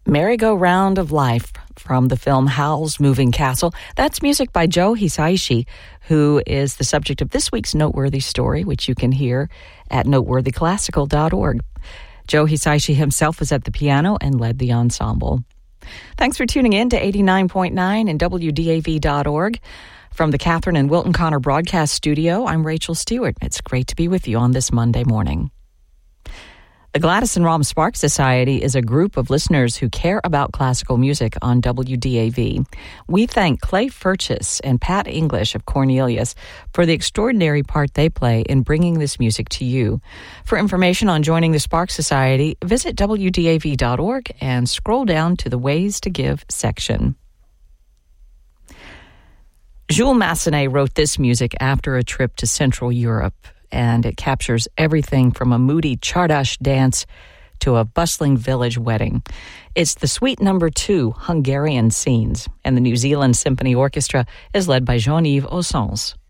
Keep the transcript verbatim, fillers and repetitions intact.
Merry-Go-Round of Life from the film Howl's Moving Castle. That's music by Joe Hisaishi, who is the subject of this week's Noteworthy Story, which you can hear at noteworthy classical dot org. Joe Hisaishi himself was at the piano and led the ensemble. Thanks for tuning in to eighty-nine point nine and W D A V dot org. From the Catherine and Wilton Connor Broadcast Studio, I'm Rachel Stewart. It's great to be with you on this Monday morning. The Gladys and Rom Sparks Society is a group of listeners who care about classical music on W D A V. We thank Clay Furchess and Pat English of Cornelius for the extraordinary part they play in bringing this music to you. For information on joining the Sparks Society, visit W D A V dot org and scroll down to the Ways to Give section. Jules Massenet wrote this music after a trip to Central Europe, and it captures everything from a moody Czardas dance to a bustling village wedding. It's the Suite Number Two Hungarian Scenes, and the New Zealand Symphony Orchestra is led by Jean-Yves Ossens.